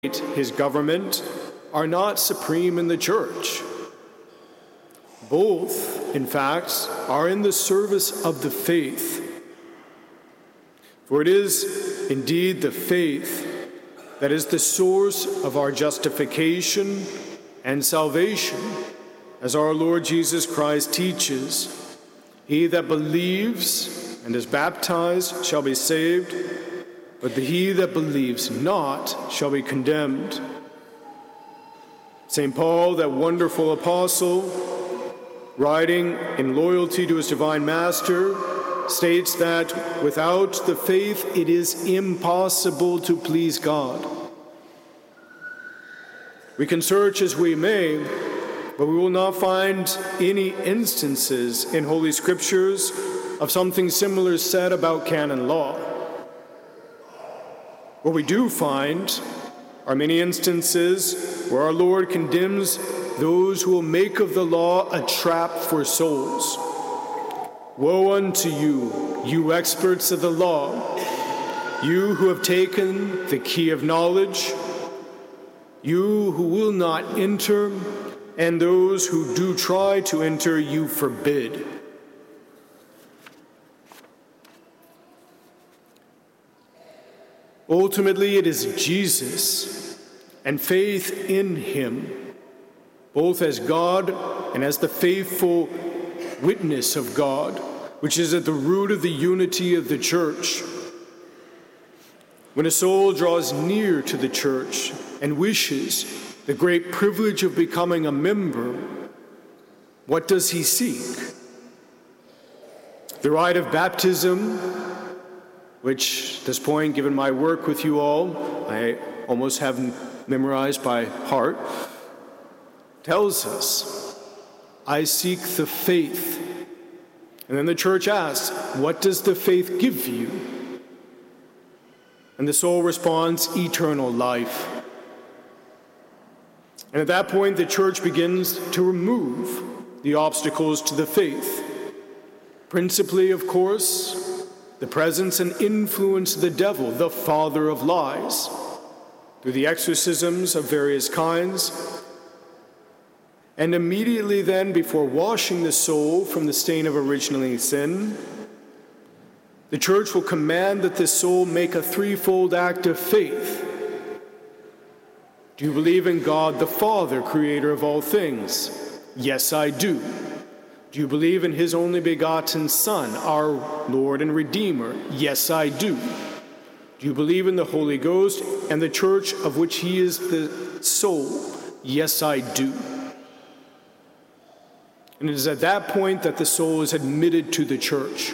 his government are not supreme in the church. Both, in fact, are in the service of the faith. For it is indeed the faith that is the source of our justification and salvation, as our Lord Jesus Christ teaches. He that believes and is baptized shall be saved, but he that believes not shall be condemned. St. Paul, that wonderful apostle, writing in loyalty to his divine master, states that without the faith it is impossible to please God. We can search as we may, but we will not find any instances in Holy Scriptures of something similar said about canon law. What we do find are many instances where our Lord condemns those who will make of the law a trap for souls. Woe unto you, you experts of the law, you who have taken the key of knowledge, you who will not enter, and those who do try to enter you forbid. Ultimately, it is Jesus and faith in him, both as God and as the faithful witness of God, which is at the root of the unity of the church. When a soul draws near to the church and wishes the great privilege of becoming a member, what does he seek? The rite of baptism, which at this point, given my work with you all, I almost have memorized by heart, tells us, I seek the faith. And then the church asks, what does the faith give you? And the soul responds, eternal life. And at that point, the church begins to remove the obstacles to the faith. Principally, of course, the presence and influence of the devil, the father of lies, through the exorcisms of various kinds. And immediately then, before washing the soul from the stain of original sin, the church will command that the soul make a threefold act of faith. Do you believe in God the Father, creator of all things? Yes, I do. Do you believe in his only begotten Son, our Lord and Redeemer? Yes, I do. Do you believe in the Holy Ghost and the church of which he is the soul? Yes, I do. And it is at that point that the soul is admitted to the church.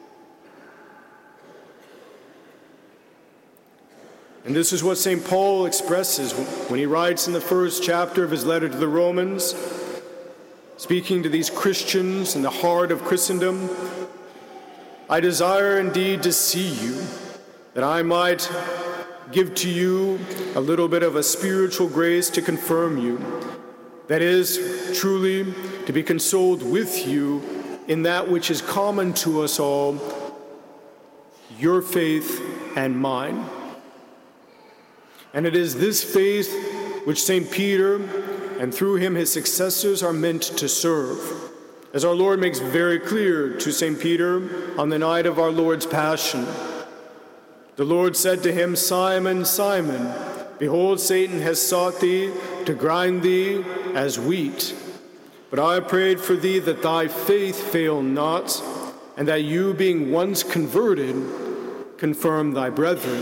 And this is what St. Paul expresses when he writes in the first chapter of his letter to the Romans, speaking to these Christians in the heart of Christendom, I desire indeed to see you, that I might give to you a little bit of a spiritual grace to confirm you. That is, truly, to be consoled with you in that which is common to us all, your faith and mine. And it is this faith which St. Peter, and through him his successors, are meant to serve. As our Lord makes very clear to St. Peter on the night of our Lord's Passion, the Lord said to him, Simon, Simon, behold, Satan has sought thee to grind thee as wheat. But I prayed for thee that thy faith fail not, and that you, being once converted, confirm thy brethren.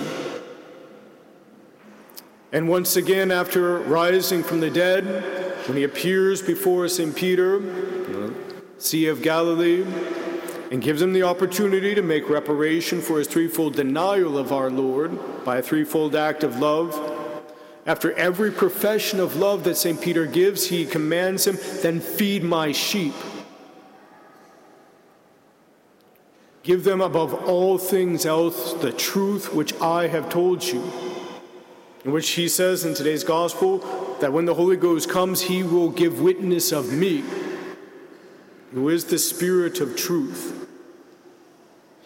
And once again, after rising from the dead, when he appears before St. Peter, the Sea of Galilee, and gives him the opportunity to make reparation for his threefold denial of our Lord by a threefold act of love, after every profession of love that St. Peter gives, he commands him, then feed my sheep. Give them above all things else the truth which I have told you. In which he says in today's gospel that when the Holy Ghost comes, he will give witness of me, who is the Spirit of truth.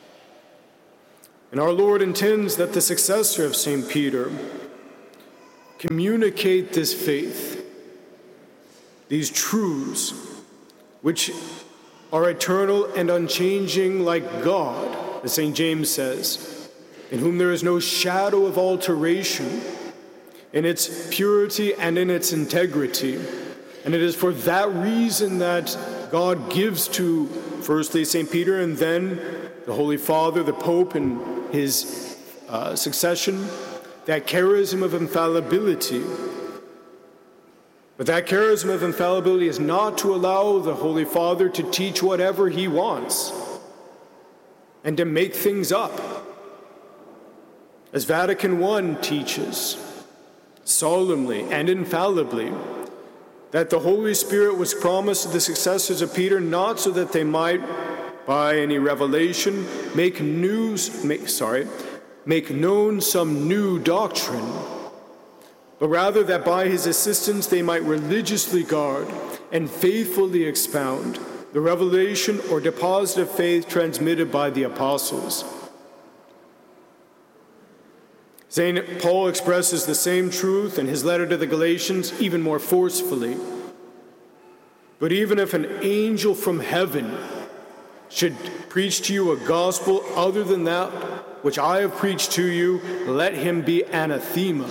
And our Lord intends that the successor of St. Peter communicate this faith, these truths, which are eternal and unchanging like God, as St. James says, in whom there is no shadow of alteration, in its purity and in its integrity. And it is for that reason that God gives to, firstly, St. Peter, and then the Holy Father, the Pope, and his succession, that charism of infallibility. But that charism of infallibility is not to allow the Holy Father to teach whatever he wants and to make things up. As Vatican I teaches solemnly and infallibly, that the Holy Spirit was promised to the successors of Peter not so that they might, by any revelation, make known some new doctrine, but rather that by his assistance they might religiously guard and faithfully expound the revelation or deposit of faith transmitted by the apostles. St. Paul expresses the same truth in his letter to the Galatians even more forcefully. But even if an angel from heaven should preach to you a gospel other than that which I have preached to you, let him be anathema.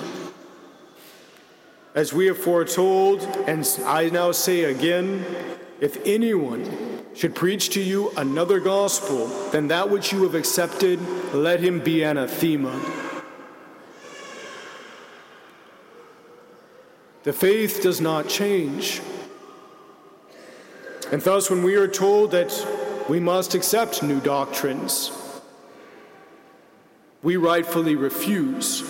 As we have foretold, and I now say again, if anyone should preach to you another gospel than that which you have accepted, let him be anathema. The faith does not change. And thus, when we are told that we must accept new doctrines, we rightfully refuse.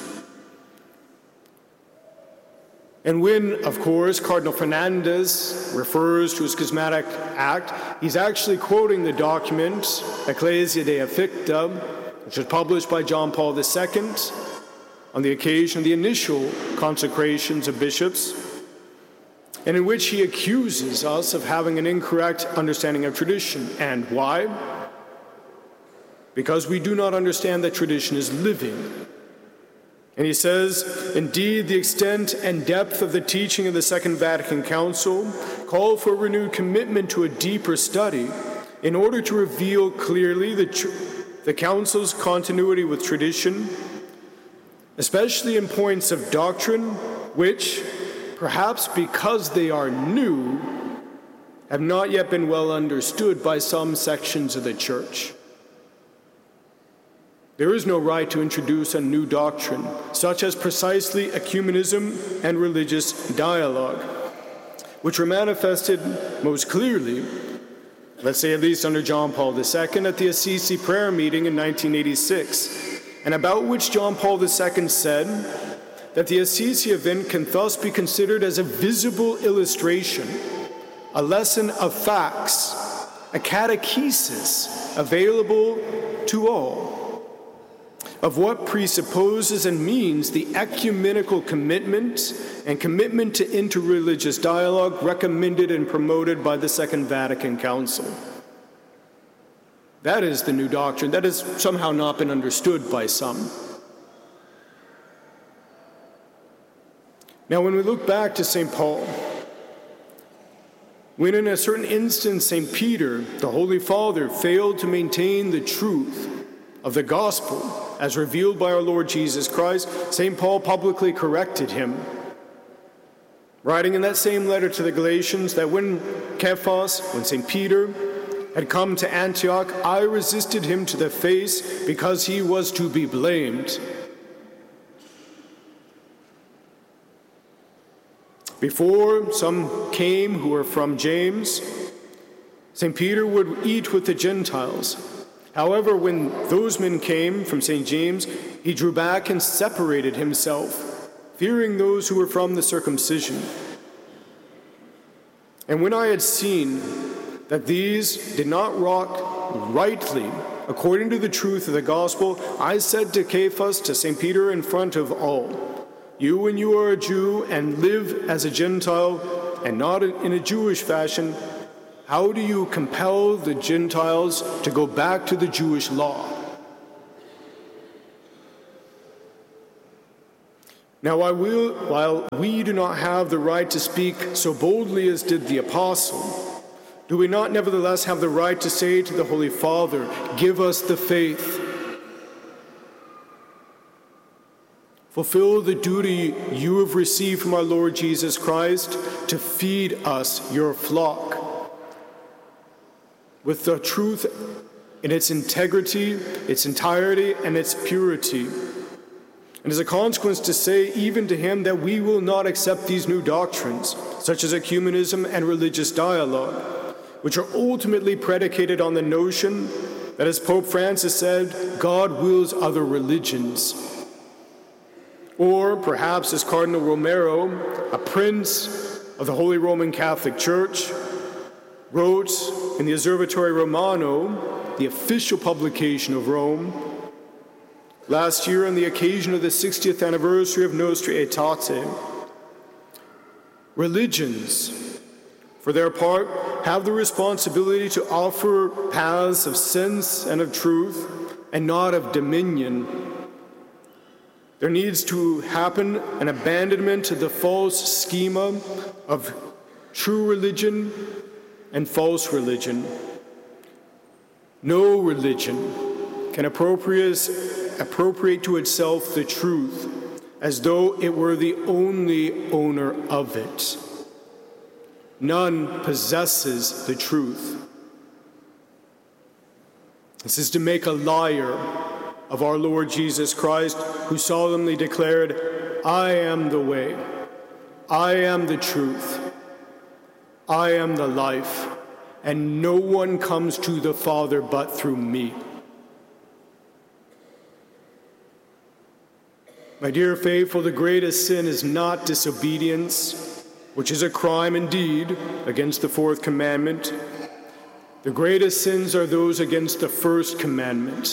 And when, of course, Cardinal Fernandez refers to a schismatic act, he's actually quoting the document Ecclesia Dei Ficta, which was published by John Paul II on the occasion of the initial consecrations of bishops, and in which he accuses us of having an incorrect understanding of tradition. And why? Because we do not understand that tradition is living. And he says, indeed, the extent and depth of the teaching of the Second Vatican Council call for a renewed commitment to a deeper study in order to reveal clearly the Council's continuity with tradition, especially in points of doctrine which, perhaps because they are new, have not yet been well understood by some sections of the Church. There is no right to introduce a new doctrine, such as precisely ecumenism and religious dialogue, which were manifested most clearly, let's say at least under John Paul II, at the Assisi prayer meeting in 1986, and about which John Paul II said that the Assisi event can thus be considered as a visible illustration, a lesson of facts, a catechesis available to all, of what presupposes and means the ecumenical commitment and commitment to interreligious dialogue recommended and promoted by the Second Vatican Council. That is the new doctrine that has somehow not been understood by some. Now, when we look back to St. Paul, when in a certain instance St. Peter, the Holy Father, failed to maintain the truth of the gospel as revealed by our Lord Jesus Christ, St. Paul publicly corrected him, writing in that same letter to the Galatians that when St. Peter, had come to Antioch, I resisted him to the face because he was to be blamed. Before some came who were from James, St. Peter would eat with the Gentiles. However, when those men came from St. James, he drew back and separated himself, fearing those who were from the circumcision. And when I had seen that these did not walk rightly according to the truth of the gospel, I said to Cephas, to St. Peter in front of all, you, when you are a Jew and live as a Gentile and not in a Jewish fashion, how do you compel the Gentiles to go back to the Jewish law? Now, while we do not have the right to speak so boldly as did the apostle, do we not nevertheless have the right to say to the Holy Father, "Give us the faith"? Fulfill the duty you have received from our Lord Jesus Christ to feed us, your flock, with the truth in its integrity, its entirety, and its purity. And as a consequence to say even to him that we will not accept these new doctrines, such as ecumenism and religious dialogue, which are ultimately predicated on the notion that, as Pope Francis said, God wills other religions. Or perhaps as Cardinal Romero, a prince of the Holy Roman Catholic Church, wrote in the Osservatore Romano, the official publication of Rome, last year on the occasion of the 60th anniversary of Nostra Aetate. Religions, for their part, have the responsibility to offer paths of sense and of truth, and not of dominion. There needs to happen an abandonment to the false schema of true religion and false religion. No religion can appropriate to itself the truth as though it were the only owner of it. None possesses the truth. This is to make a liar of our Lord Jesus Christ, who solemnly declared, "I am the way, I am the truth, I am the life, and no one comes to the Father but through me." My dear faithful, the greatest sin is not disobedience, which is a crime indeed against the fourth commandment. The greatest sins are those against the first commandment.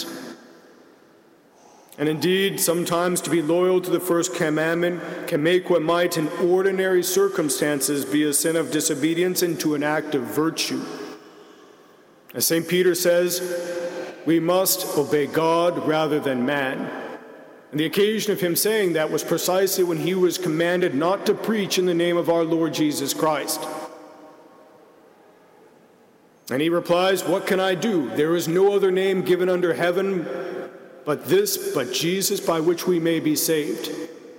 And indeed, sometimes to be loyal to the first commandment can make what might in ordinary circumstances be a sin of disobedience into an act of virtue. As St. Peter says, we must obey God rather than man. And the occasion of him saying that was precisely when he was commanded not to preach in the name of our Lord Jesus Christ. And he replies, "What can I do? There is no other name given under heaven but Jesus, by which we may be saved."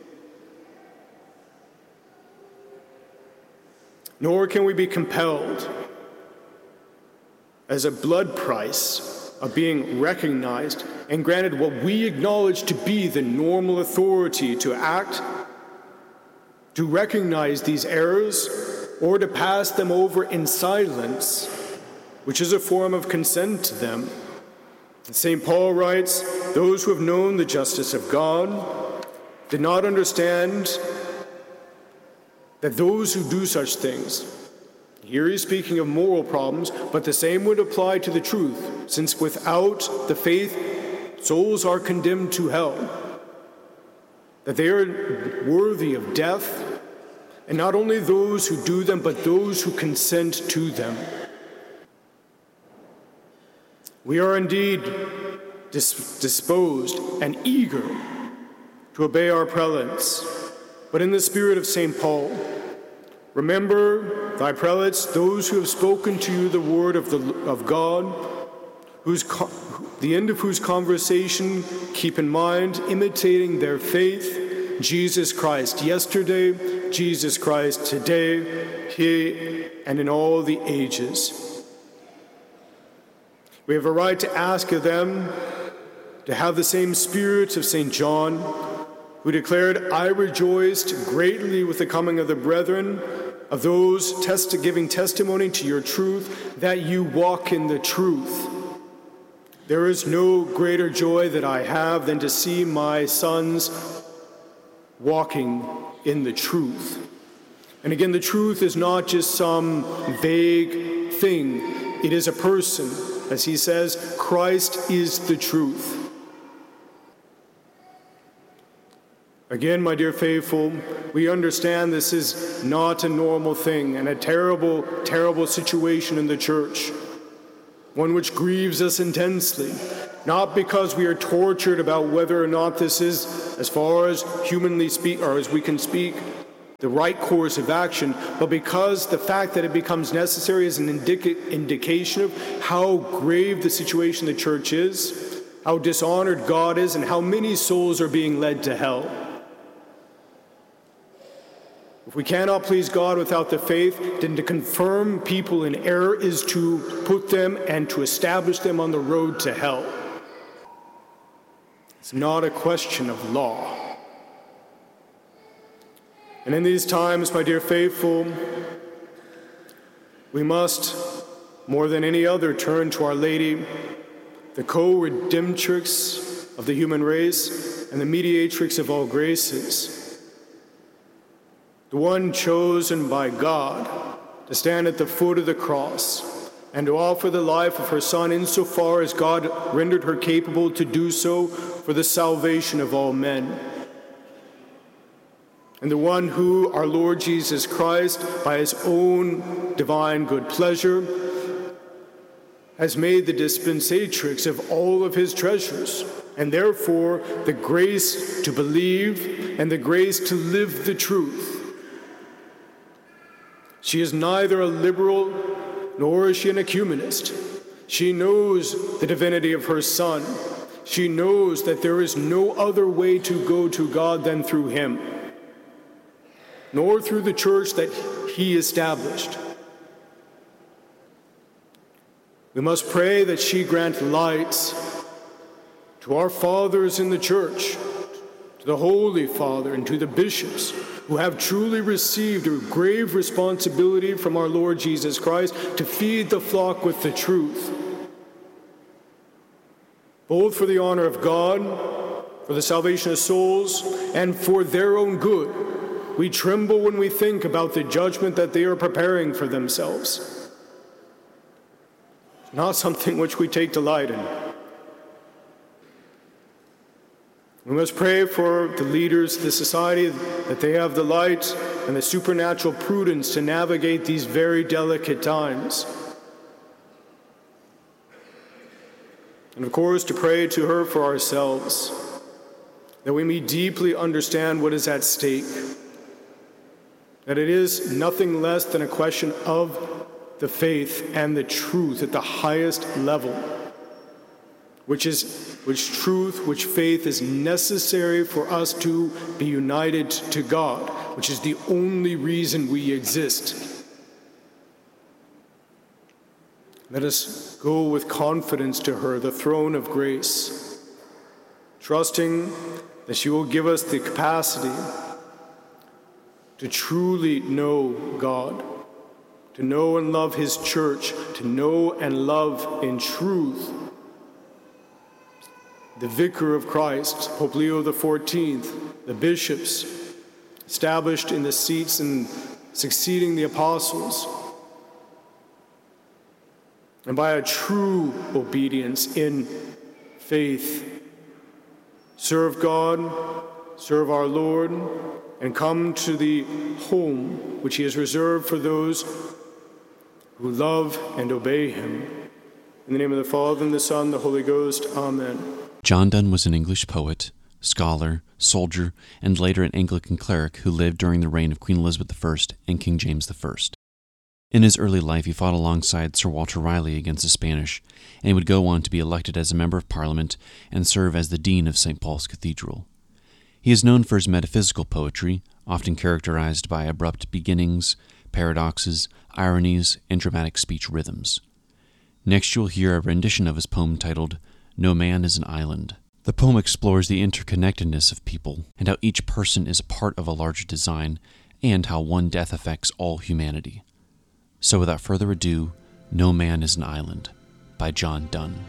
Nor can we be compelled, as a blood price of being recognized and granted what we acknowledge to be the normal authority to act, to recognize these errors, or to pass them over in silence, which is a form of consent to them. St. Paul writes, "Those who have known the justice of God did not understand that those who do such things," here he's speaking of moral problems, but the same would apply to the truth, since without the faith, souls are condemned to hell, that they are worthy of death, and not only those who do them, but those who consent to them. We are indeed disposed and eager to obey our prelates, but in the spirit of St. Paul, remember thy prelates, those who have spoken to you the word of God, the end of whose conversation keep in mind, imitating their faith, Jesus Christ yesterday, Jesus Christ today, here and in all the ages. We have a right to ask of them to have the same spirit of St. John, who declared, "I rejoiced greatly with the coming of the brethren, of those giving testimony to your truth, that you walk in the truth. There is no greater joy that I have than to see my sons walking in the truth." And again, the truth is not just some vague thing. It is a person. As he says, Christ is the truth. Again, my dear faithful, we understand this is not a normal thing and a terrible, terrible situation in the church, one which grieves us intensely. not because we are tortured about whether or not this is, as far as humanly speak, or as we can speak, the right course of action, but because the fact that it becomes necessary is an indication of how grave the situation the church is, how dishonored God is, and how many souls are being led to hell. If we cannot please God without the faith, then to confirm people in error is to put them and to establish them on the road to hell. It's not a question of law. And in these times, my dear faithful, we must, more than any other, turn to Our Lady, the co-redemptrix of the human race and the mediatrix of all graces, the one chosen by God to stand at the foot of the cross and to offer the life of her Son insofar as God rendered her capable to do so for the salvation of all men. And the one who, our Lord Jesus Christ, by his own divine good pleasure, has made the dispensatrix of all of his treasures, and therefore the grace to believe and the grace to live the truth. She is neither a liberal nor is she an ecumenist. She knows the divinity of her Son. She knows that there is no other way to go to God than through him, nor through the church that he established. We must pray that she grant light to our fathers in the church, to the Holy Father, and to the bishops who have truly received a grave responsibility from our Lord Jesus Christ to feed the flock with the truth, both for the honor of God, for the salvation of souls, and for their own good. We tremble when we think about the judgment that they are preparing for themselves. It's not something which we take delight in. We must pray for the leaders of the society that they have the light and the supernatural prudence to navigate these very delicate times. And of course, to pray to her for ourselves, that we may deeply understand what is at stake, that it is nothing less than a question of the faith and the truth at the highest level, which faith is necessary for us to be united to God, which is the only reason we exist. Let us go with confidence to her, the throne of grace, trusting that she will give us the capacity to truly know God, to know and love his church, to know and love in truth the Vicar of Christ, Pope Leo XIV, the bishops established in the seats and succeeding the apostles, and by a true obedience in faith, serve God, serve our Lord, and come to the home which he has reserved for those who love and obey him. In the name of the Father, and the Son, and the Holy Ghost. Amen. John Donne was an English poet, scholar, soldier, and later an Anglican cleric who lived during the reign of Queen Elizabeth I and King James I. In his early life, he fought alongside Sir Walter Raleigh against the Spanish, and would go on to be elected as a member of Parliament and serve as the Dean of St. Paul's Cathedral. He is known for his metaphysical poetry, often characterized by abrupt beginnings, paradoxes, ironies, and dramatic speech rhythms. Next, you'll hear a rendition of his poem titled No Man is an Island. The poem explores the interconnectedness of people and how each person is a part of a larger design and how one death affects all humanity. So without further ado, No Man is an Island by John Donne.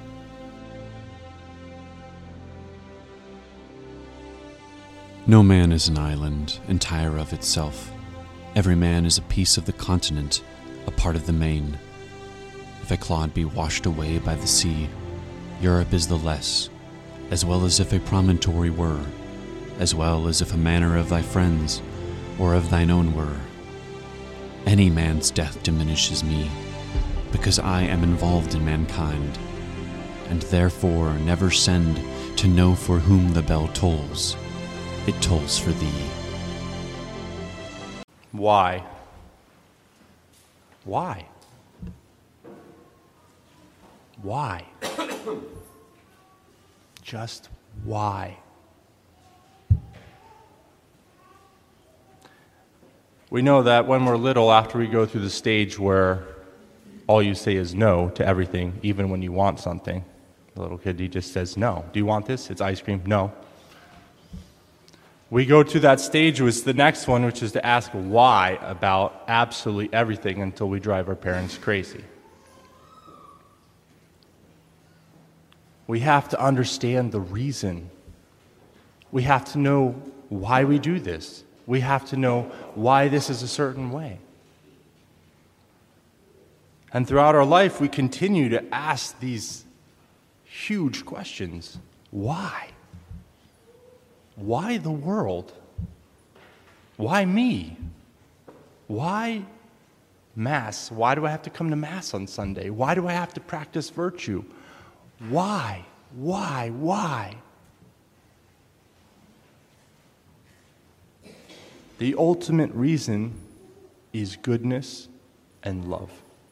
No man is an island, entire of itself. Every man is a piece of the continent, a part of the main. If a clod be washed away by the sea, Europe is the less, as well as if a promontory were, as well as if a manor of thy friends, or of thine own were. Any man's death diminishes me, because I am involved in mankind. and therefore never send to know for whom the bell tolls. It tolls for thee. Why? Why? Why? Just why? We know that when we're little, after we go through the stage where all you say is no to everything, even when you want something. The little kid, he just says no. Do you want this? It's ice cream. No. We go to that stage, which is the next one, which is to ask why about absolutely everything until we drive our parents crazy. We have to understand the reason. We have to know why we do this. We have to know why this is a certain way. And throughout our life, we continue to ask these huge questions. Why? Why the world? Why me? Why Mass? Why do I have to come to Mass on Sunday? Why do I have to practice virtue? Why? Why? The ultimate reason is goodness and love.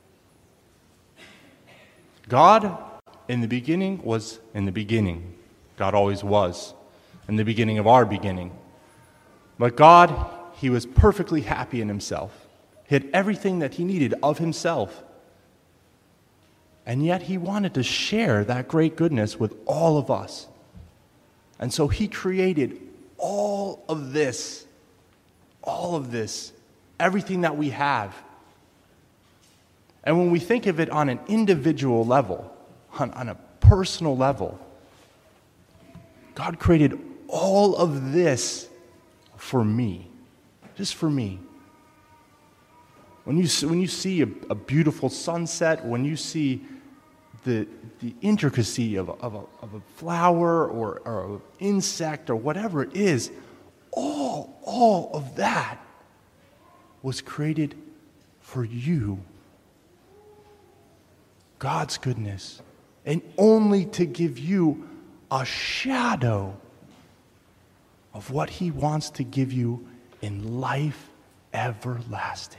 God, in the beginning, was in the beginning. God always was in the beginning of our beginning. But God, he was perfectly happy in himself. He had everything that he needed of himself. And yet he wanted to share that great goodness with all of us. And so he created all of this, everything that we have. And when we think of it on an individual level, on a personal level, God created all of this for me, just for me. When you see a beautiful sunset, when you see the intricacy of a flower or an insect or whatever it is, all of that was created for you. God's goodness, and only to give you a shadow of what he wants to give you in life everlasting.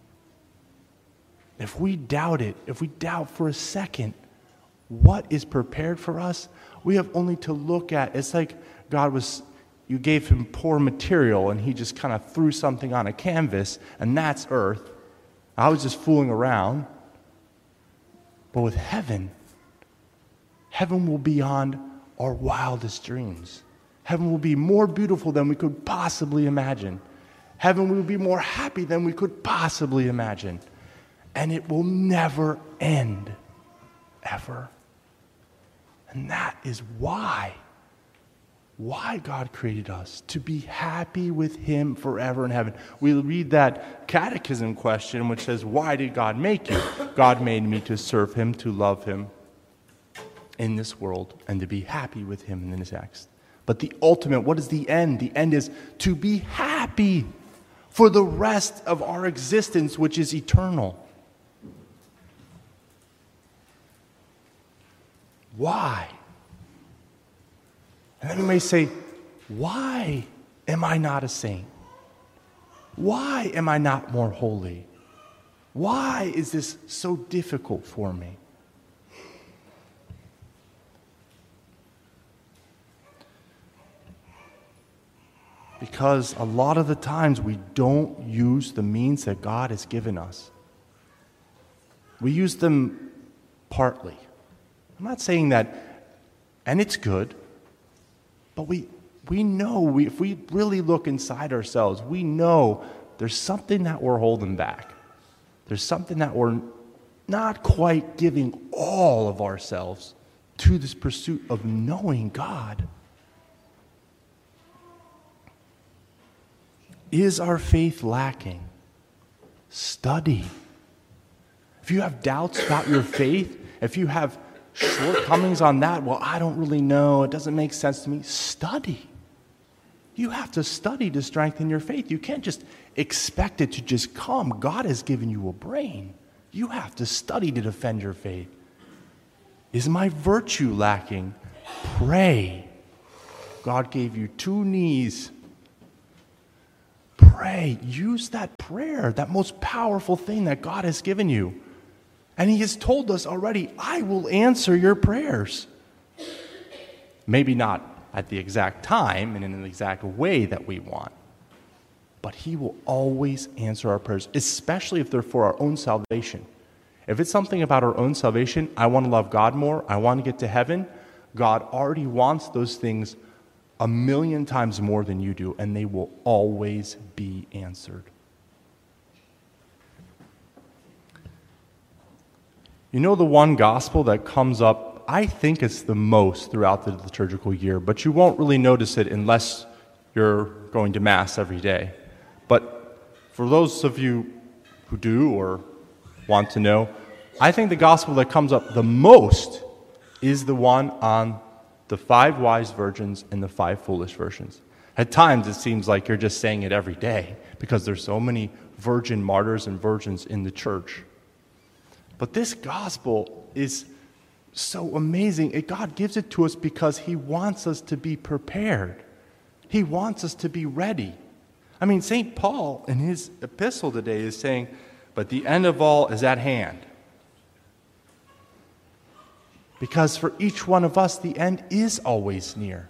If we doubt it, if we doubt for a second what is prepared for us, we have only to look at, it's like you gave him poor material and he just kind of threw something on a canvas, and that's earth. I was just fooling around. But with heaven will be beyond our wildest dreams. Heaven will be more beautiful than we could possibly imagine. Heaven will be more happy than we could possibly imagine. And it will never end, ever. And that is why God created us, to be happy with him forever in heaven. We read that catechism question which says, why did God make you? God made me to serve him, to love him in this world, and to be happy with him in his next. But the ultimate, what is the end? The end is to be happy for the rest of our existence, which is eternal. Why? And then we may say, why am I not a saint? Why am I not more holy? Why is this so difficult for me? Because a lot of the times we don't use the means that God has given us. We use them partly. I'm not saying that, and it's good, but we know, if we really look inside ourselves, we know there's something that we're holding back. There's something that we're not quite giving all of ourselves to this pursuit of knowing God. Is our faith lacking? Study. If you have doubts about your faith, if you have shortcomings on that, well, I don't really know, it doesn't make sense to me, study. You have to study to strengthen your faith. You can't just expect it to just come. God has given you a brain. You have to study to defend your faith. Is my virtue lacking? Pray. God gave you 2 knees. Pray. Use that prayer, that most powerful thing that God has given you. And he has told us already, I will answer your prayers. Maybe not at the exact time and in an exact way that we want, but he will always answer our prayers, especially if they're for our own salvation. If it's something about our own salvation, I want to love God more, I want to get to heaven, God already wants those things 1,000,000 times more than you do, and they will always be answered. You know, the one gospel that comes up, I think it's the most throughout the liturgical year, but you won't really notice it unless you're going to Mass every day. But for those of you who do or want to know, I think the gospel that comes up the most is the one on the 5 wise virgins and the 5 foolish virgins. At times, it seems like you're just saying it every day because there's so many virgin martyrs and virgins in the church. But this gospel is so amazing. God gives it to us because he wants us to be prepared. He wants us to be ready. I mean, St. Paul in his epistle today is saying, but the end of all is at hand. Because for each one of us, the end is always near.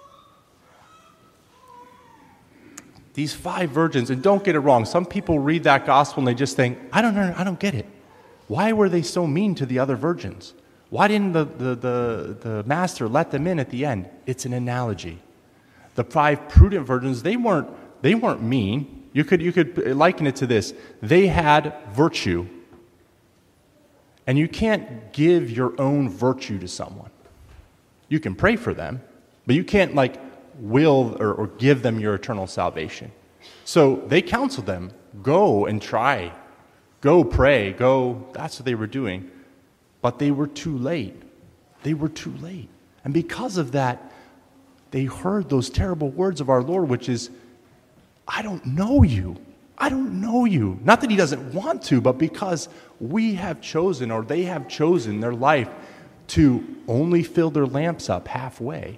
These 5 virgins, and don't get it wrong, some people read that gospel and they just think, I don't get it. Why were they so mean to the other virgins? Why didn't the master let them in at the end? It's an analogy. The 5 prudent virgins, they weren't mean. You could liken it to this. They had virtue. And you can't give your own virtue to someone. You can pray for them, but you can't will or give them your eternal salvation. So they counseled them, go and try. Go pray, go. That's what they were doing. But they were too late. They were too late. And because of that, they heard those terrible words of our Lord, which is, I don't know you. I don't know you. Not that he doesn't want to, but because we have chosen, or they have chosen their life to only fill their lamps up halfway.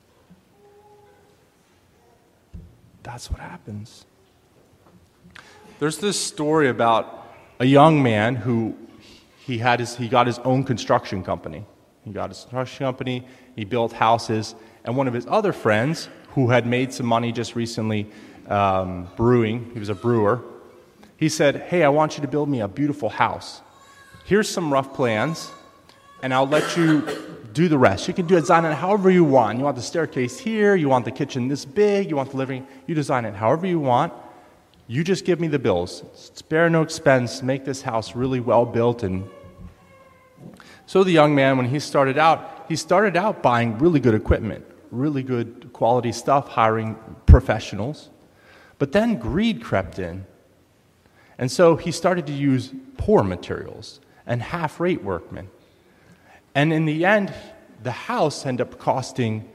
That's what happens. There's this story about a young man who he got his own construction company. He got his construction company, he built houses, and one of his other friends who had made some money just recently brewing, he was a brewer, he said, hey, I want you to build me a beautiful house. Here's some rough plans, and I'll let you do the rest. You can design it however you want. You want the staircase here, you want the kitchen this big, you want the living room, you design it however you want. You just give me the bills. Spare no expense, make this house really well built. And so the young man, when he started out buying really good equipment, really good quality stuff, hiring professionals. But then greed crept in. And so he started to use poor materials and half-rate workmen. And in the end, the house ended up costing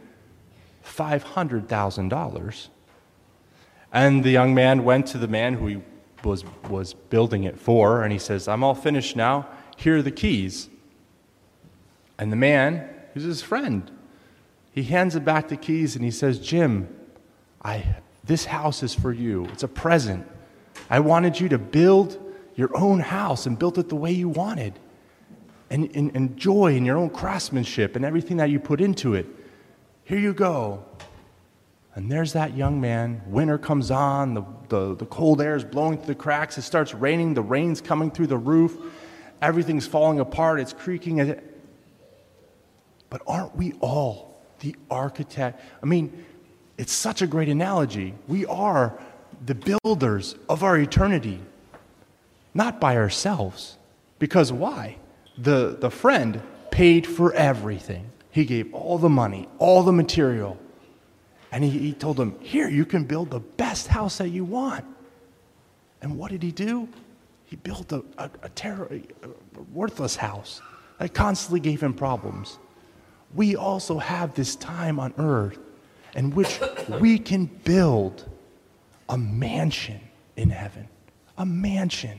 $500,000. And the young man went to the man who he was building it for, and he says, I'm all finished now. Here are the keys. And the man, who's his friend, he hands him back the keys, and he says, Jim, this house is for you. It's a present. I wanted you to build your own house and build it the way you wanted. And enjoy in your own craftsmanship and everything that you put into it. Here you go. And there's that young man. Winter comes on. The cold air is blowing through the cracks. It starts raining. The rain's coming through the roof. Everything's falling apart. It's creaking. But aren't we all the architect? I mean, it's such a great analogy. We are the builders of our eternity. Not by ourselves. Because why? The friend paid for everything. He gave all the money, all the material. And he told him, here, you can build the best house that you want. And what did he do? He built a worthless house that constantly gave him problems. We also have this time on earth in which we can build a mansion in heaven. A mansion.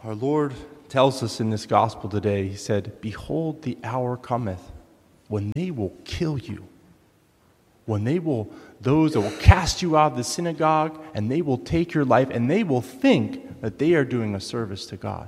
Our Lord tells us in this gospel today, he said, "Behold, the hour cometh when they will kill you. Those that will cast you out of the synagogue, and they will take your life, and they will think that they are doing a service to God."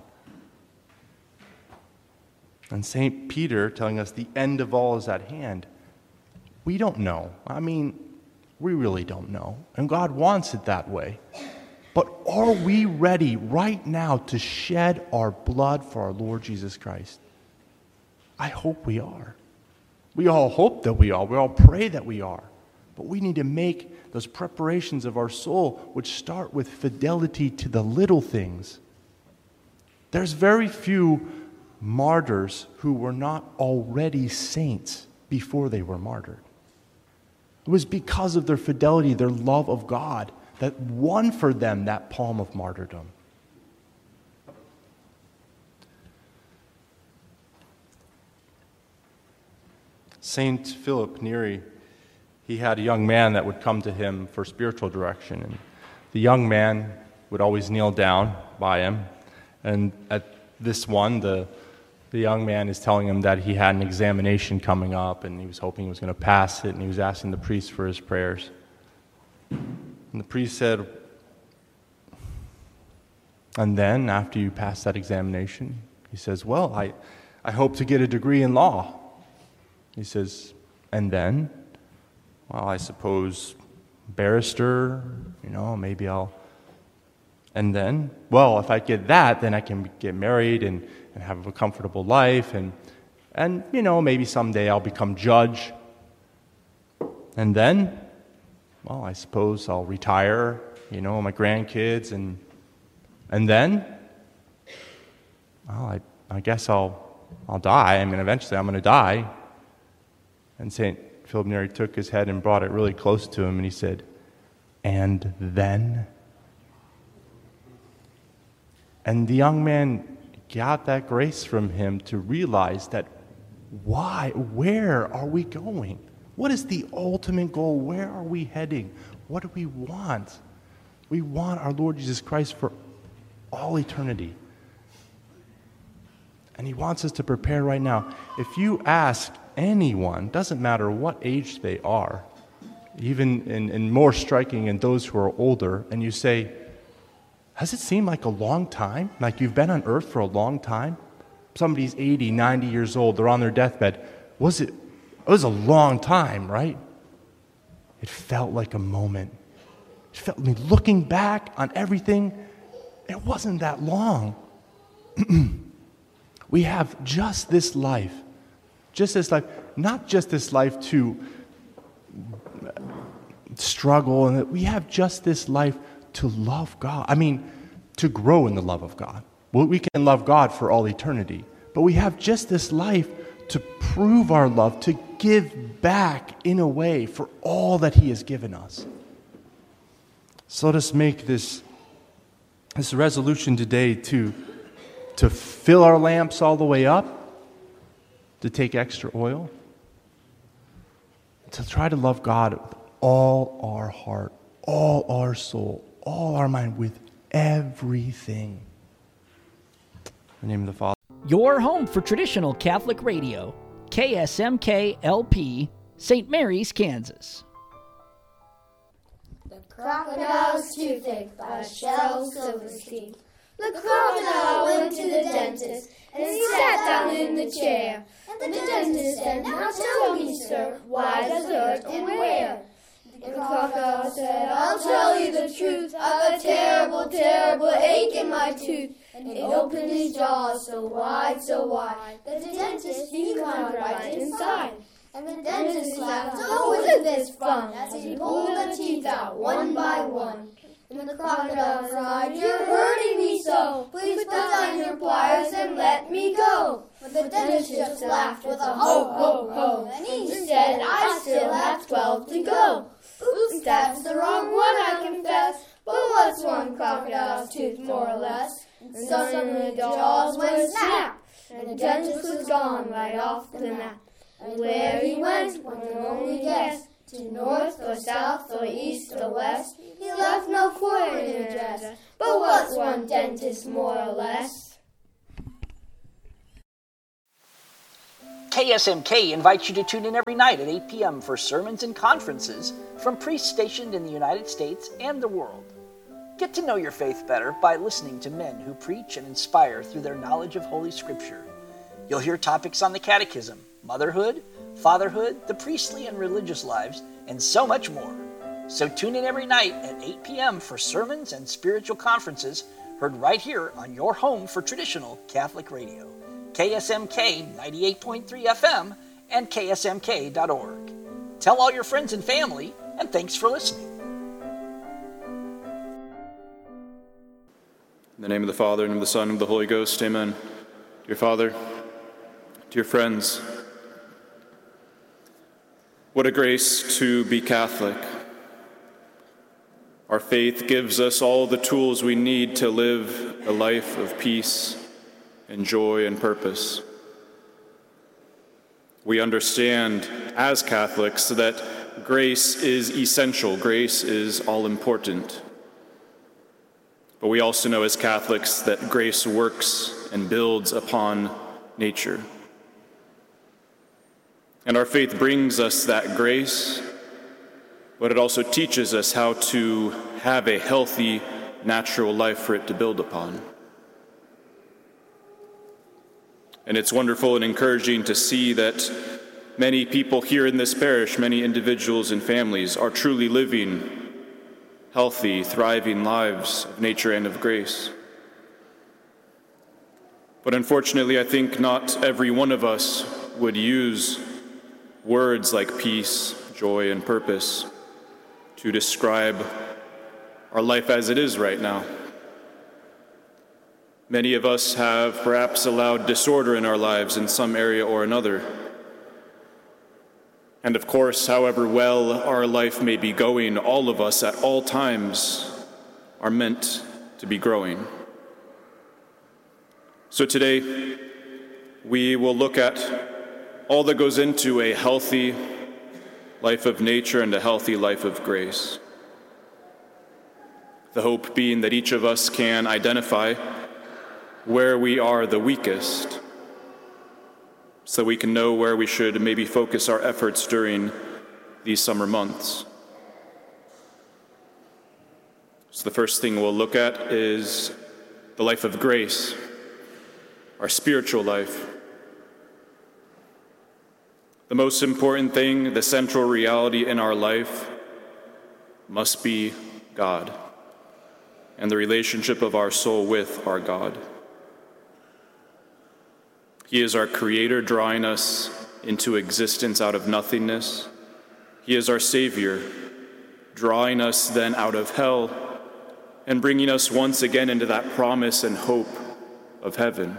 And St. Peter telling us the end of all is at hand. We don't know. We really don't know. And God wants it that way. But are we ready right now to shed our blood for our Lord Jesus Christ? I hope we are. We all hope that we are. We all pray that we are. But we need to make those preparations of our soul, which start with fidelity to the little things. There's very few martyrs who were not already saints before they were martyred. It was because of their fidelity, their love of God, that won for them that palm of martyrdom. Saint Philip Neri, he had a young man that would come to him for spiritual direction. And the young man would always kneel down by him. And at this one, the young man is telling him that he had an examination coming up and he was hoping he was going to pass it, and he was asking the priest for his prayers. And the priest said, "And then, after you pass that examination," he says, "Well, I hope to get a degree in law." He says, "And then?" "Well, I suppose barrister, maybe I'll..." "And then?" "Well, if I get that, then I can get married and have a comfortable life, and maybe someday I'll become judge." "And then?" "Well, I suppose I'll retire, my grandkids, and then?" "Well, I guess I'll die. Eventually I'm going to die." And St. Philip Neri took his head and brought it really close to him, and he said, "And then?" And the young man got that grace from him to realize that where are we going? What is the ultimate goal? Where are we heading? What do we want? We want our Lord Jesus Christ for all eternity. And he wants us to prepare right now. If you ask anyone, doesn't matter what age they are, even in more striking in those who are older, and you say, "Has it seemed like a long time? Like you've been on earth for a long time?" Somebody's 80, 90 years old, they're on their deathbed. It was a long time, right? It felt like a moment. It felt me looking back on everything. It wasn't that long. We have just this life. Not just this life to struggle, and we have just this life to love God. To grow in the love of God. Well, we can love God for all eternity, but we have just this life to prove our love, to give back in a way for all that he has given us. So let us make this resolution today to fill our lamps all the way up, to take extra oil, to try to love God with all our heart, all our soul, all our mind, with everything. In the name of the Father. Your home for traditional Catholic radio, KSMK-LP, St. Mary's, Kansas. The Crocodile's Toothache by Shel Silverstein. The crocodile went to the dentist, and he sat down in the chair. And the dentist said, "Now tell me, sir, why does it hurt and where?" The crocodile said, "I'll tell you the truth. I've a terrible, terrible ache in my tooth." And he opened his jaws so wide, that the dentist, he climbed right inside. And the dentist laughed, "Oh, isn't this fun?" as he pulled the teeth out one by one. And the crocodile cried, "You're hurting me so. Please put down your pliers and let me go." But the dentist just laughed with a ho, ho, ho. And he said, "I still have 12 to go." Oops, that's the wrong one, I confess. But what's one crocodile's tooth, more or less? And suddenly the jaws went snap, and the dentist was gone right off the map. And where he went, one can only guess. To north or south or east or west, he left no coordinate address. But what's one dentist, more or less? KSMK invites you to tune in every night at 8 p.m. for sermons and conferences from priests stationed in the United States and the world. Get to know your faith better by listening to men who preach and inspire through their knowledge of Holy Scripture. You'll hear topics on the catechism, motherhood, fatherhood, the priestly and religious lives, and so much more. So tune in every night at 8 p.m. for sermons and spiritual conferences heard right here on your home for traditional Catholic radio. KSMK 98.3 FM and ksmk.org. Tell all your friends and family, and thanks for listening. In the name of the Father, and of the Son, and of the Holy Ghost, amen. Dear Father, dear friends, what a grace to be Catholic. Our faith gives us all the tools we need to live a life of peace and joy and purpose. We understand as Catholics that grace is essential, grace is all important. But we also know as Catholics that grace works and builds upon nature. And our faith brings us that grace, but it also teaches us how to have a healthy, natural life for it to build upon. And it's wonderful and encouraging to see that many people here in this parish, many individuals and families, are truly living healthy, thriving lives of nature and of grace. But unfortunately, I think not every one of us would use words like peace, joy, and purpose to describe our life as it is right now. Many of us have perhaps allowed disorder in our lives in some area or another. And of course, however well our life may be going, all of us at all times are meant to be growing. So today, we will look at all that goes into a healthy life of nature and a healthy life of grace. The hope being that each of us can identify where we are the weakest, so we can know where we should maybe focus our efforts during these summer months. So the first thing we'll look at is the life of grace, our spiritual life. The most important thing, the central reality in our life, must be God and the relationship of our soul with our God. He is our creator, drawing us into existence out of nothingness. He is our Savior, drawing us then out of hell and bringing us once again into that promise and hope of heaven.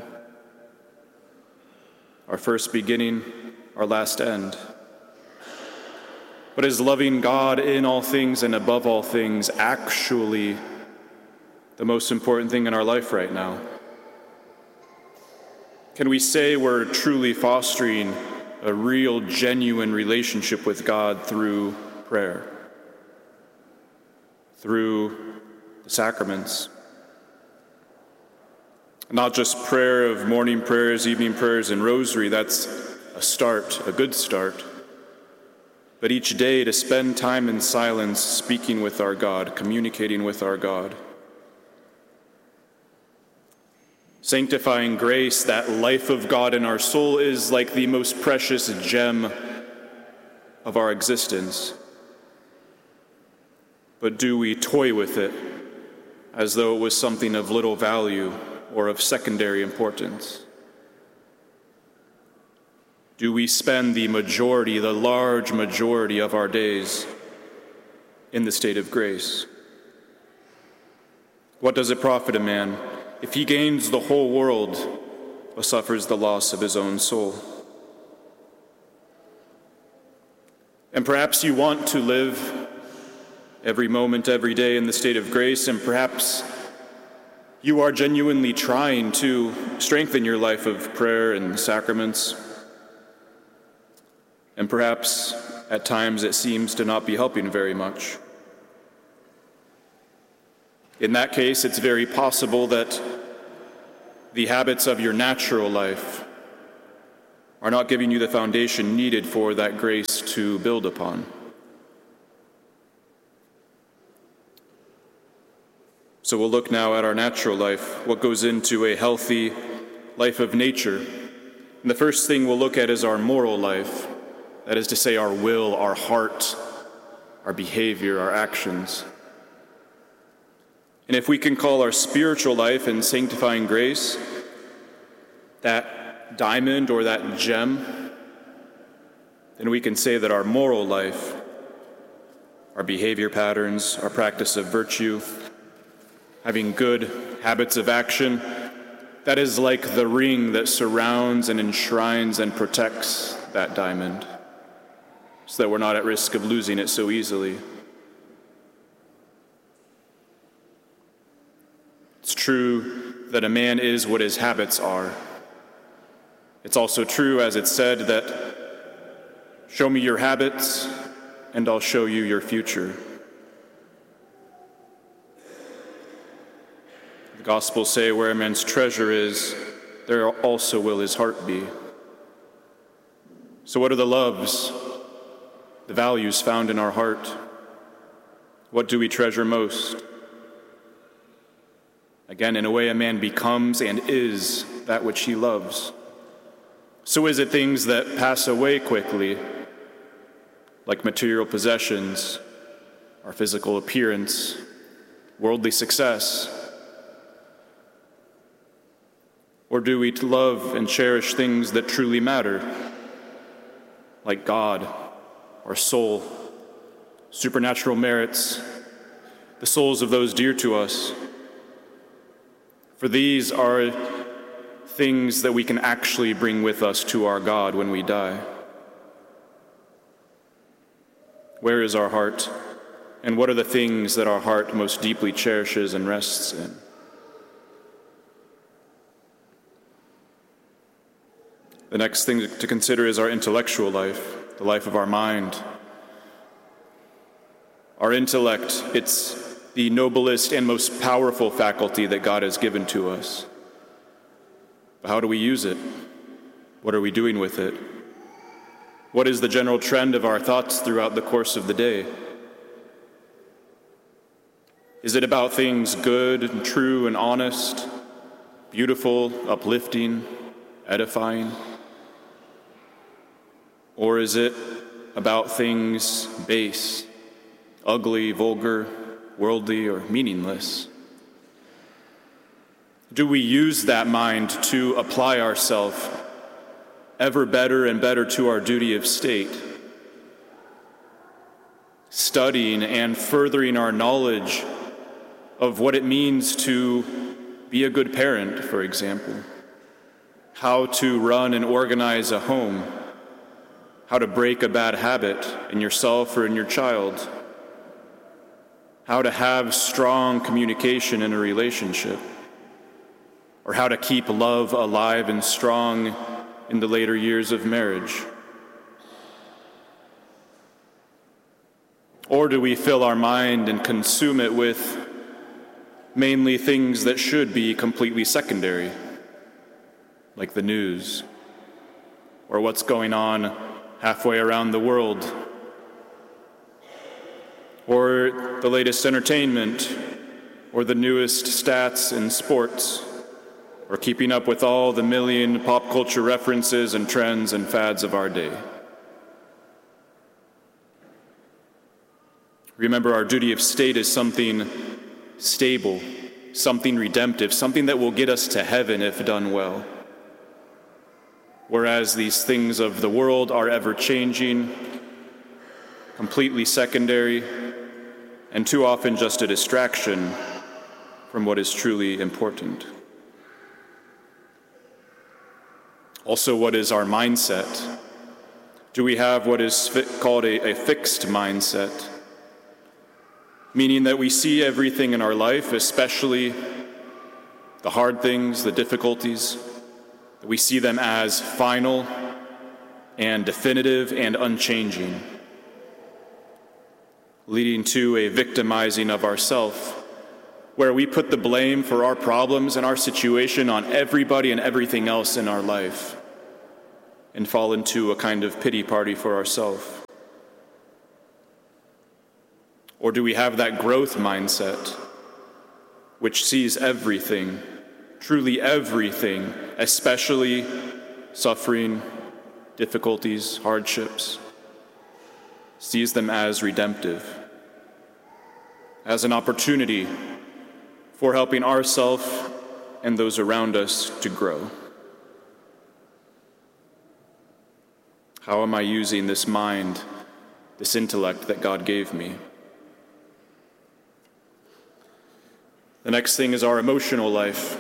Our first beginning, our last end. But is loving God in all things and above all things actually the most important thing in our life right now? Can we say we're truly fostering a real, genuine relationship with God through prayer, through the sacraments? Not just prayer of morning prayers, evening prayers, and rosary, that's a start, a good start. But each day to spend time in silence, speaking with our God, communicating with our God. Sanctifying grace, that life of God in our soul, is like the most precious gem of our existence. But do we toy with it as though it was something of little value or of secondary importance? Do we spend the large majority of our days in the state of grace? What does it profit a man if he gains the whole world but suffers the loss of his own soul? And perhaps you want to live every moment, every day in the state of grace, and perhaps you are genuinely trying to strengthen your life of prayer and sacraments. And perhaps at times it seems to not be helping very much. In that case, it's very possible that the habits of your natural life are not giving you the foundation needed for that grace to build upon. So we'll look now at our natural life, what goes into a healthy life of nature. And the first thing we'll look at is our moral life. That is to say, our will, our heart, our behavior, our actions. And if we can call our spiritual life and sanctifying grace that diamond or that gem, then we can say that our moral life, our behavior patterns, our practice of virtue, having good habits of action, that is like the ring that surrounds and enshrines and protects that diamond, so that we're not at risk of losing it so easily. It's true that a man is what his habits are. It's also true, as it's said, that show me your habits and I'll show you your future. The Gospels say where a man's treasure is, there also will his heart be. So what are the loves, the values found in our heart? What do we treasure most? Again, in a way, a man becomes and is that which he loves. So is it things that pass away quickly, like material possessions, our physical appearance, worldly success? Or do we love and cherish things that truly matter, like God, our soul, supernatural merits, the souls of those dear to us? For these are things that we can actually bring with us to our God when we die. Where is our heart? And what are the things that our heart most deeply cherishes and rests in? The next thing to consider is our intellectual life, the life of our mind. Our intellect, it's the noblest and most powerful faculty that God has given to us. But how do we use it? What are we doing with it? What is the general trend of our thoughts throughout the course of the day? Is it about things good and true and honest, beautiful, uplifting, edifying? Or is it about things base, ugly, vulgar, worldly, or meaningless? Do we use that mind to apply ourselves ever better and better to our duty of state, studying and furthering our knowledge of what it means to be a good parent, for example, how to run and organize a home, how to break a bad habit in yourself or in your child, how to have strong communication in a relationship, or how to keep love alive and strong in the later years of marriage? Or do we fill our mind and consume it with mainly things that should be completely secondary, like the news, or what's going on halfway around the world, or the latest entertainment, or the newest stats in sports, or keeping up with all the million pop culture references and trends and fads of our day? Remember, our duty of state is something stable, something redemptive, something that will get us to heaven if done well. Whereas these things of the world are ever-changing, completely secondary, and too often just a distraction from what is truly important. Also, what is our mindset? Do we have what is called a fixed mindset? Meaning that we see everything in our life, especially the hard things, the difficulties, we see them as final and definitive and unchanging, leading to a victimizing of ourselves, where we put the blame for our problems and our situation on everybody and everything else in our life. and fall into a kind of pity party for ourselves? Or do we have that growth mindset which sees everything, truly everything, especially suffering, difficulties, hardships, sees them as redemptive, as an opportunity for helping ourselves and those around us to grow? How am I using this mind, this intellect that God gave me? The next thing is our emotional life.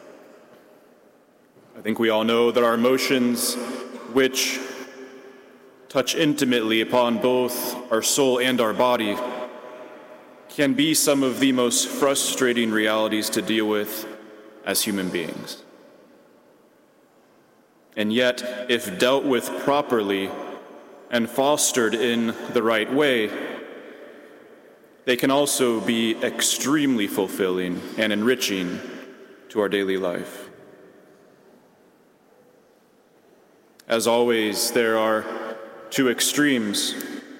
I think we all know that our emotions, which touch intimately upon both our soul and our body, can be some of the most frustrating realities to deal with as human beings. And yet, if dealt with properly and fostered in the right way, they can also be extremely fulfilling and enriching to our daily life. As always, there are two extremes.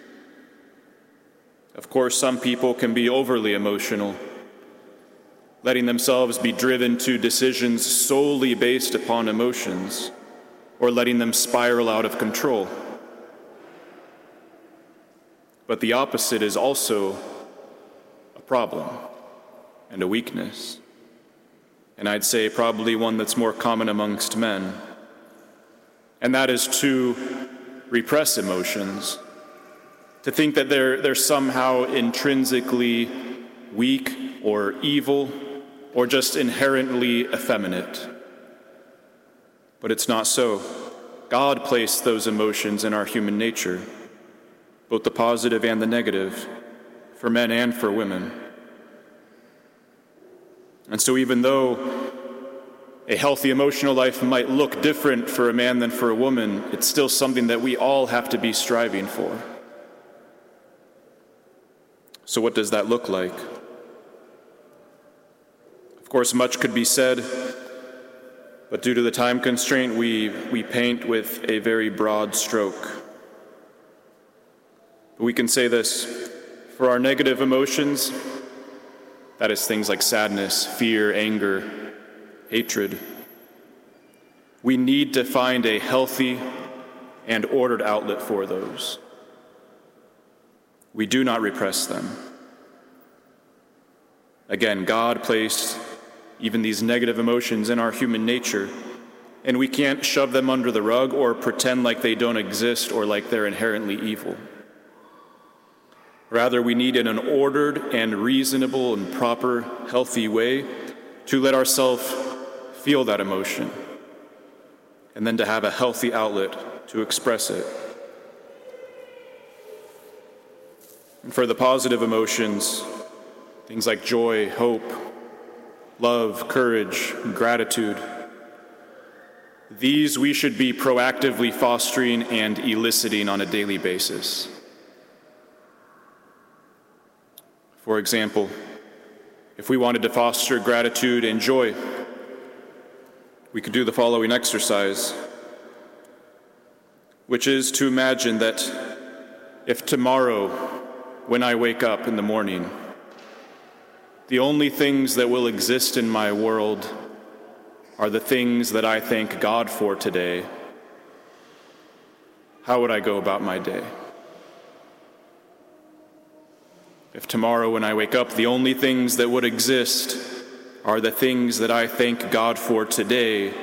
Of course, some people can be overly emotional, letting themselves be driven to decisions solely based upon emotions, or letting them spiral out of control. But the opposite is also a problem and a weakness, and I'd say probably one that's more common amongst men, and that is to repress emotions, to think that they're somehow intrinsically weak or evil or just inherently effeminate. But it's not so. God placed those emotions in our human nature, both the positive and the negative, for men and for women. And so even though a healthy emotional life might look different for a man than for a woman, it's still something that we all have to be striving for. So what does that look like? Of course, much could be said, but due to the time constraint, we paint with a very broad stroke. But we can say this: for our negative emotions, that is things like sadness, fear, anger, hatred, we need to find a healthy and ordered outlet for those. We do not repress them. Again, God placed even these negative emotions in our human nature, and we can't shove them under the rug or pretend like they don't exist or like they're inherently evil. Rather, we need in an ordered and reasonable and proper, healthy way to let ourselves feel that emotion, and then to have a healthy outlet to express it. And for the positive emotions, things like joy, hope, love, courage, gratitude, these we should be proactively fostering and eliciting on a daily basis. For example, if we wanted to foster gratitude and joy, we could do the following exercise, which is to imagine that if tomorrow, when I wake up in the morning, the only things that will exist in my world are the things that I thank God for today, how would I go about my day? If tomorrow when I wake up, the only things that would exist are the things that I thank God for today,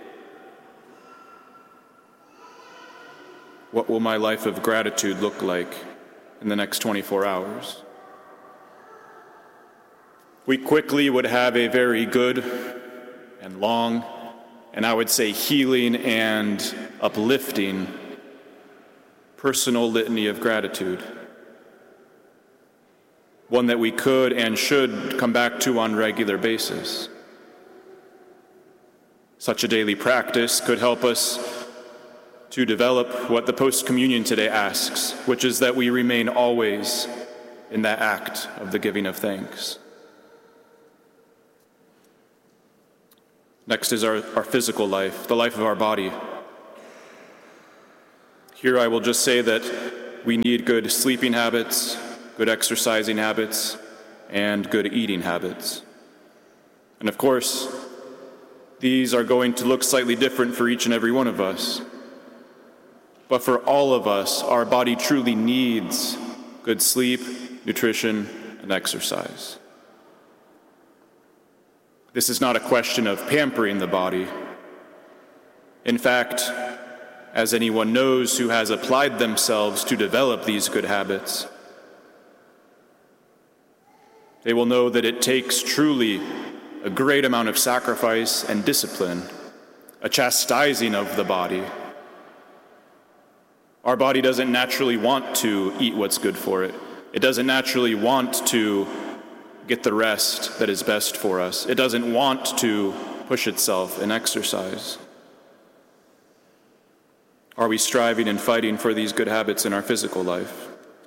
what will my life of gratitude look like in the next 24 hours? We quickly would have a very good and long, and I would say healing and uplifting personal litany of gratitude. One that we could and should come back to on a regular basis. Such a daily practice could help us to develop what the post-communion today asks, which is that we remain always in that act of the giving of thanks. Next is our physical life, the life of our body. Here I will just say that we need good sleeping habits, good exercising habits, and good eating habits. And of course, these are going to look slightly different for each and every one of us. But for all of us, our body truly needs good sleep, nutrition, and exercise. This is not a question of pampering the body. In fact, as anyone knows who has applied themselves to develop these good habits, they will know that it takes truly a great amount of sacrifice and discipline, a chastising of the body. Our body doesn't naturally want to eat what's good for it. It doesn't naturally want to get the rest that is best for us. It doesn't want to push itself in exercise. Are we striving and fighting for these good habits in our physical life?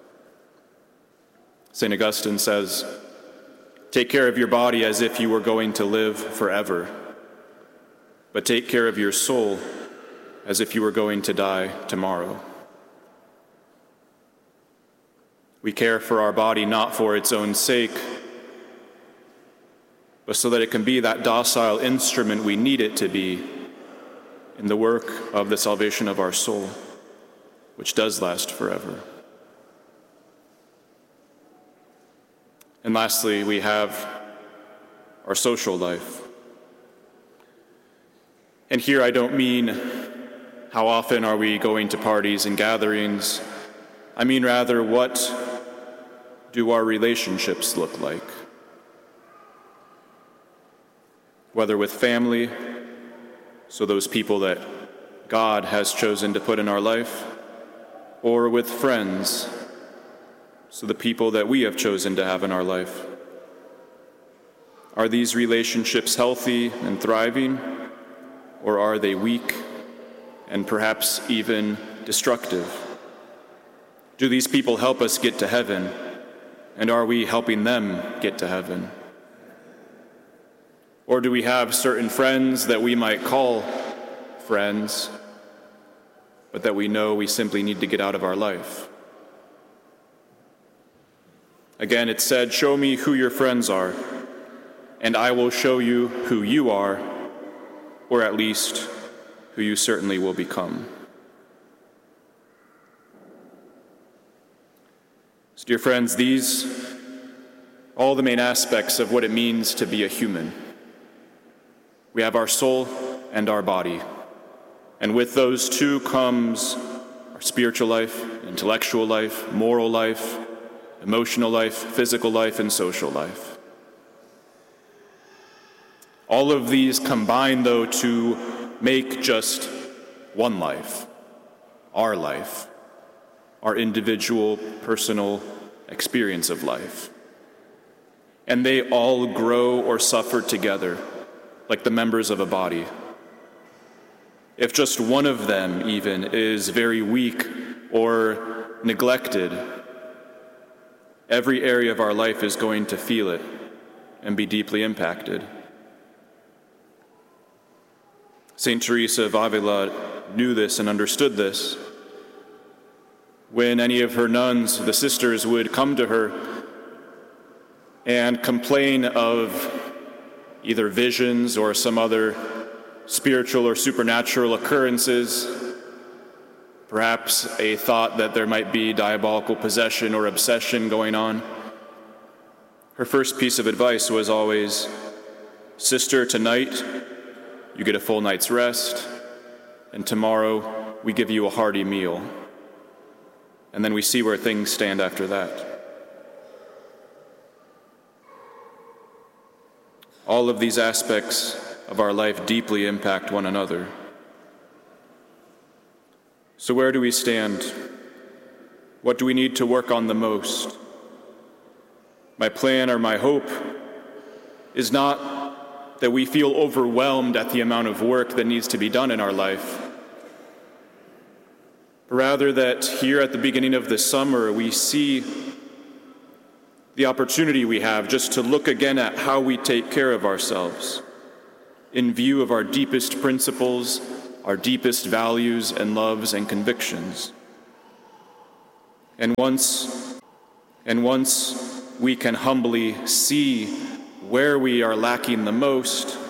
St. Augustine says, "Take care of your body as if you were going to live forever, but take care of your soul as if you were going to die tomorrow." We care for our body not for its own sake, but so that it can be that docile instrument we need it to be in the work of the salvation of our soul, which does last forever. And lastly, we have our social life. And here I don't mean how often are we going to parties and gatherings. I mean rather, what do our relationships look like? Whether with family, so those people that God has chosen to put in our life, or with friends, so the people that we have chosen to have in our life. Are these relationships healthy and thriving, or are they weak and perhaps even destructive? Do these people help us get to heaven, and are we helping them get to heaven? Or do we have certain friends that we might call friends, but that we know we simply need to get out of our life? Again, it said, "Show me who your friends are, and I will show you who you are, or at least who you certainly will become." So, dear friends, these all the main aspects of what it means to be a human. We have our soul and our body. And with those two comes our spiritual life, intellectual life, moral life, emotional life, physical life, and social life. All of these combine, though, to make just one life, our individual, personal experience of life. And they all grow or suffer together, like the members of a body. If just one of them even is very weak or neglected, every area of our life is going to feel it and be deeply impacted. St. Teresa of Avila knew this and understood this. When any of her nuns, the sisters, would come to her and complain of either visions or some other spiritual or supernatural occurrences, perhaps a thought that there might be diabolical possession or obsession going on, her first piece of advice was always, "Sister, tonight you get a full night's rest, and tomorrow we give you a hearty meal." And then we see where things stand after that. All of these aspects of our life deeply impact one another. So where do we stand? What do we need to work on the most? My plan or my hope is not that we feel overwhelmed at the amount of work that needs to be done in our life, but rather that here at the beginning of the summer we see the opportunity we have just to look again at how we take care of ourselves in view of our deepest principles, our deepest values and loves and convictions. And once we can humbly see where we are lacking the most,